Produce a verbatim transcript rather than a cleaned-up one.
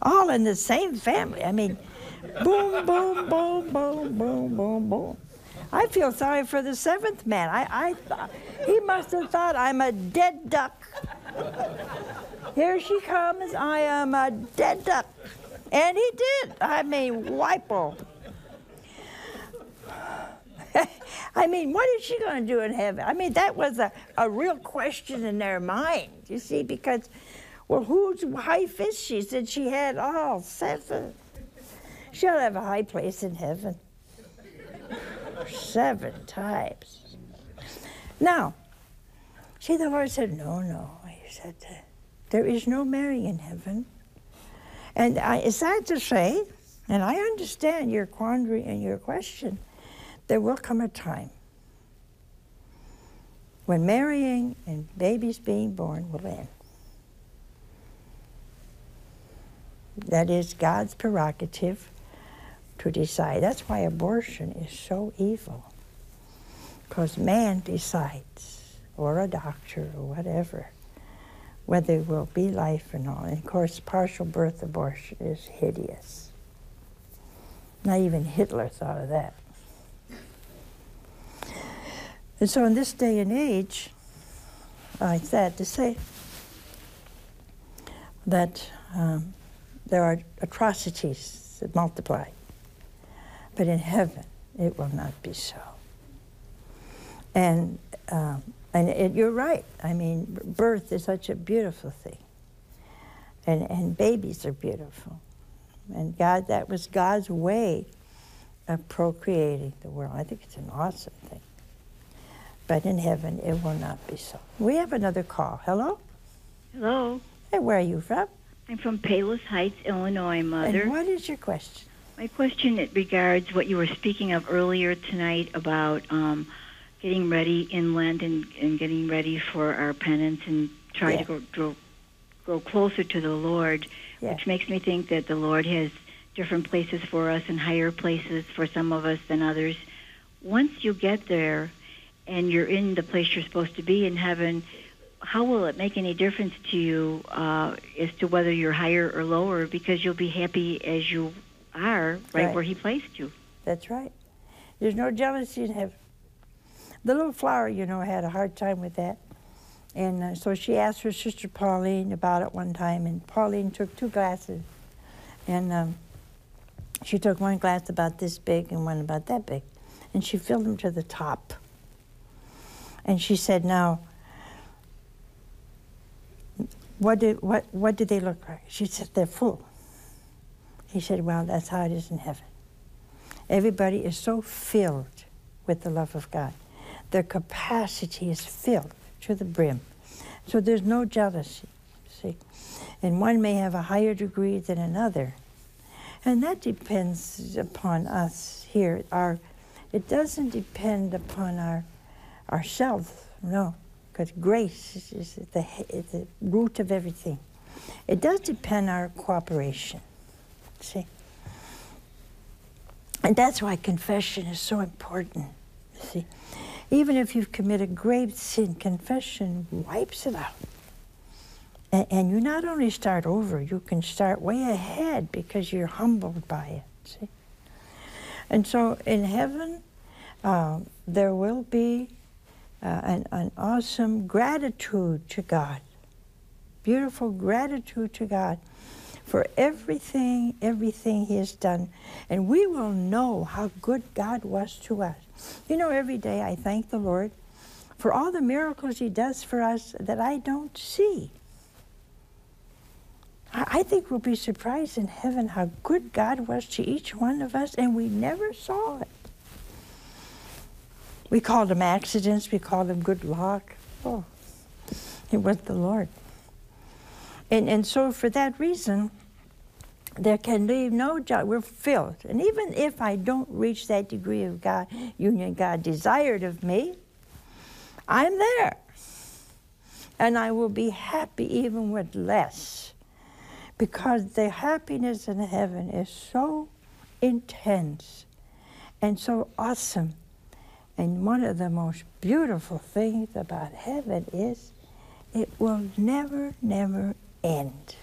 all in the same family. I mean, boom, boom, boom, boom, boom, boom, boom. I feel sorry for the seventh man. I, I thought, he must have thought I'm a dead duck. Here she comes, I am a dead duck. And he did. I mean, wipo. I mean, what is she going to do in heaven? I mean, that was a, a real question in their mind, you see, because, well, whose wife is she? Said she had all seven. She'll have a high place in heaven. Seven times. Now, see, the Lord said, no, no. He said, there is no marrying in heaven. And I, it's sad to say, and I understand your quandary and your question, there will come a time when marrying and babies being born will end. That is God's prerogative to decide. That's why abortion is so evil, because man decides, or a doctor, or whatever, whether there will be life or not. And of course, partial birth abortion is hideous. Not even Hitler thought of that. And so in this day and age, I'm sad to say that um, there are atrocities that multiply. But in heaven, it will not be so. And, um, and it, you're right. I mean, birth is such a beautiful thing. And, and babies are beautiful. And God, that was God's way of procreating the world. I think it's an awesome thing. But in heaven, it will not be so. We have another call. Hello? Hello. Hey, where are you from? I'm from Palos Heights, Illinois, Mother. And what is your question? My question it regards what you were speaking of earlier tonight about um, getting ready in Lent and, and getting ready for our penance and trying yeah. to go, grow, grow closer to the Lord, yeah. which makes me think that the Lord has different places for us and higher places for some of us than others. Once you get there and you're in the place you're supposed to be in heaven, how will it make any difference to you uh, as to whether you're higher or lower? Because you'll be happy as you are right, right where He placed you. That's right. There's no jealousy in heaven. The little flower, you know, had a hard time with that. And uh, so she asked her sister Pauline about it one time, and Pauline took two glasses. And um, she took one glass about this big and one about that big. And she filled them to the top. And she said, now, what do, what, what do they look like? She said, they're full. He said, well, that's how it is in heaven. Everybody is so filled with the love of God. Their capacity is filled to the brim. So there's no jealousy, see. And one may have a higher degree than another. And that depends upon us here. Our, it doesn't depend upon our ourselves, no. Because grace is, is, the, is the root of everything. It does depend on our cooperation, see? And that's why confession is so important, see? Even if you've committed grave sin, confession wipes it out. And, and you not only start over, you can start way ahead because you're humbled by it, see? And so in heaven, uh, there will be Uh, an, an awesome gratitude to God, beautiful gratitude to God for everything, everything He has done. And we will know how good God was to us. You know, every day I thank the Lord for all the miracles He does for us that I don't see. I, I think we'll be surprised in heaven how good God was to each one of us, and we never saw it. We called them accidents, we called them good luck. Oh, it was the Lord. And, and so for that reason, there can be no doubt, we're filled. And even if I don't reach that degree of God, union God desired of me, I'm there. And I will be happy even with less, because the happiness in heaven is so intense and so awesome. And one of the most beautiful things about heaven is it will never, never end.